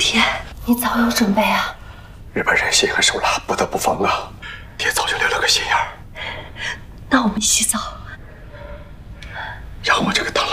爹，你早有准备啊？ 日本人心狠手辣，不得不防啊！爹早就留了个心眼儿。 那我们洗澡。 让我这个当